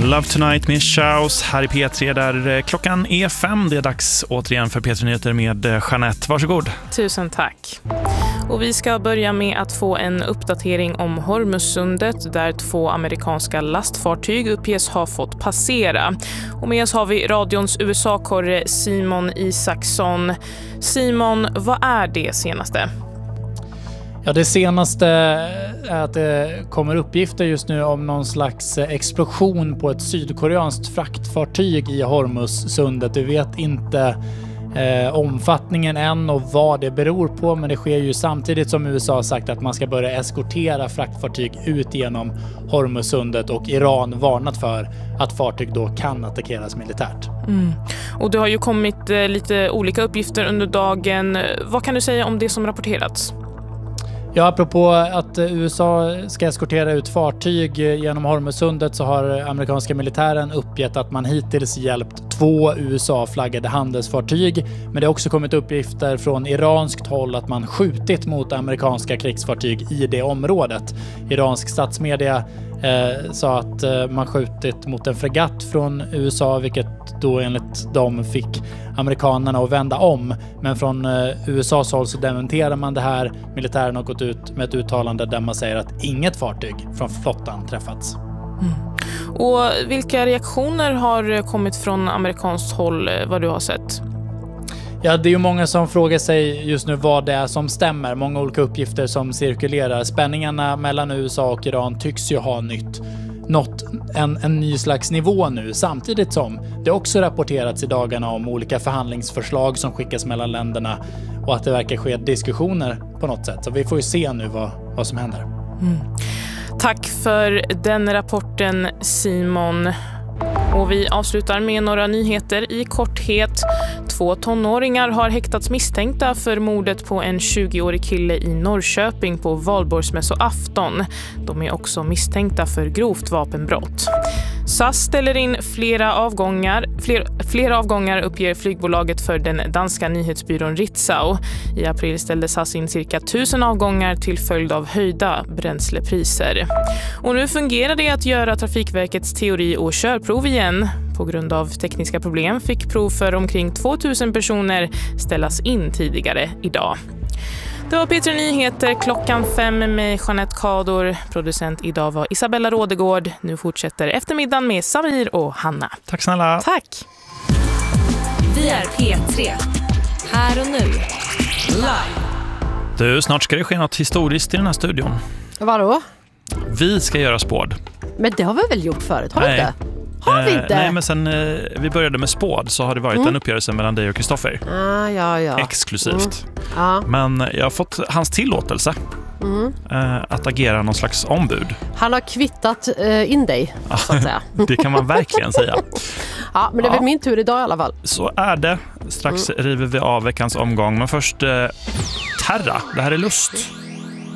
Love Tonight med Chaos här i P3 där klockan är 5. Det är dags återigen för P3-nyheter med Jeanette. Varsågod. Tusen tack. Och vi ska börja med att få en uppdatering om Hormuzsundet där 2 amerikanska lastfartyg uppges ha fått passera. Och med oss har vi radions USA-korre Simon Isaksson. Simon, vad är det senaste? Ja, det senaste är att det kommer uppgifter just nu om någon slags explosion på ett sydkoreanskt fraktfartyg i Hormuzsundet. Vi vet inte omfattningen än och vad det beror på, men det sker ju samtidigt som USA har sagt att man ska börja eskortera fraktfartyg ut genom Hormuzsundet och Iran varnat för att fartyg då kan attackeras militärt. Och det har ju kommit lite olika uppgifter under dagen. Vad kan du säga om det som rapporterats? Ja, apropå att USA ska eskortera ut fartyg genom Hormuzsundet så har amerikanska militären uppgett att man hittills hjälpt 2 USA-flaggade handelsfartyg. Men det har också kommit uppgifter från iranskt håll att man skjutit mot amerikanska krigsfartyg i det området. Iransk statsmedia sa att man skjutit mot en fregatt från USA, vilket då enligt dem fick amerikanerna att vända om. Men från USAs håll så dementerar man det här. Militären har gått ut med ett uttalande där man säger att inget fartyg från flottan träffats. Och vilka reaktioner har kommit från amerikanskt håll, vad du har sett? Ja, det är ju många som frågar sig just nu vad det är som stämmer. Många olika uppgifter som cirkulerar. Spänningarna mellan USA och Iran tycks ju ha nått en ny slags nivå nu. Samtidigt som det också rapporterats i dagarna om olika förhandlingsförslag som skickas mellan länderna och att det verkar ske diskussioner på något sätt. Så vi får ju se nu vad som händer. Tack för den rapporten, Simon. Och vi avslutar med några nyheter i korthet. 2 tonåringar har häktats misstänkta för mordet på en 20-årig kille i Norrköping på valborgsmässoafton. De är också misstänkta för grovt vapenbrott. SAS ställer in flera avgångar uppger flygbolaget för den danska nyhetsbyrån Ritzau. I april ställde SAS in cirka 1000 avgångar till följd av höjda bränslepriser. Och nu fungerar det att göra Trafikverkets teori- och körprov igen. På grund av tekniska problem fick prov för omkring 2000 personer ställas in tidigare idag. Det var P3 Nyheter klockan 5 med Jeanette Kador. Producent idag var Isabella Rådegård. Nu fortsätter eftermiddagen med Samir och Hanna. Tack snälla. Tack. Vi är P3. Här och nu. Live. Du, snart ska det ske något historiskt i den här studion. Vadå? Vi ska göra spåd. Men det har vi väl gjort förut, har vi inte? Har vi inte? Nej, men sen vi började med spåd så har det varit en uppgörelse mellan dig och Kristoffer. Ja. Exklusivt. Ja. Men jag har fått hans tillåtelse att agera någon slags ombud. Han har kvittat in dig, så att säga. Det kan man verkligen säga. Ja, men det är väl min tur idag i alla fall. Så är det. Strax river vi av veckans omgång. Men först Terra, det här är Lust.